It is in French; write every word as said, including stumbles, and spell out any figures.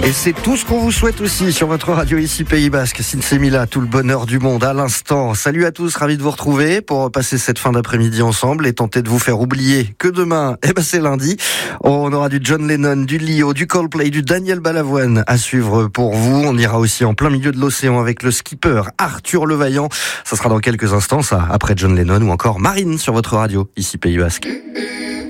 Et c'est tout ce qu'on vous souhaite aussi sur votre radio ici Pays Basque. Sinsemila, tout le bonheur du monde à l'instant. Salut à tous, ravi de vous retrouver pour passer cette fin d'après-midi ensemble et tenter de vous faire oublier que demain, eh ben c'est lundi. On aura du John Lennon, du Lio, du Coldplay, du Daniel Balavoine à suivre pour vous. On ira aussi en plein milieu de l'océan avec le skipper Arthur Levaillant. Ça sera dans quelques instants, ça, après John Lennon ou encore Marine sur votre radio ici Pays Basque.